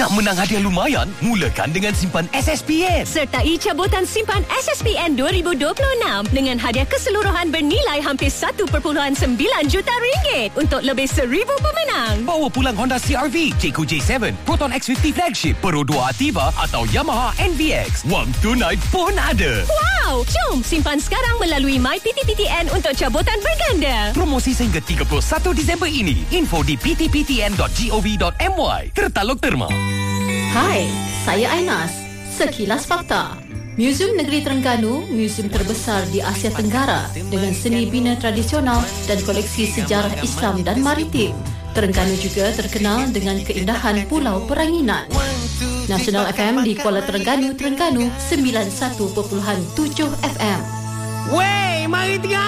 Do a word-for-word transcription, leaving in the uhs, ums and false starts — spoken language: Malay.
Nak menang hadiah lumayan? Mulakan dengan simpan S S P N. Sertai cabutan simpan S S P N dua ribu dua puluh enam dengan hadiah keseluruhan bernilai hampir satu perpuluhan sembilan juta ringgit untuk lebih seribu pemenang. Bawa pulang Honda C R V, Jayco J tujuh, Proton X lima puluh Flagship, Pro dua Ativa atau Yamaha N V X. Wang tunai pun ada. Wow! Jom simpan sekarang melalui My P T P T N untuk cabutan berganda. Promosi sehingga tiga puluh satu Disember ini. Info di p t p t n dot gov dot m y. Tertaluk Terma. Hai, saya Ainas. Sekilas Fakta. Muzium Negeri Terengganu, muzium terbesar di Asia Tenggara dengan seni bina tradisional dan koleksi sejarah Islam dan maritim. Terengganu juga terkenal dengan keindahan Pulau Peranginan. Nasional F M di Kuala Terengganu, Terengganu sembilan puluh satu perpuluhan tujuh F M. Wey, mari tengok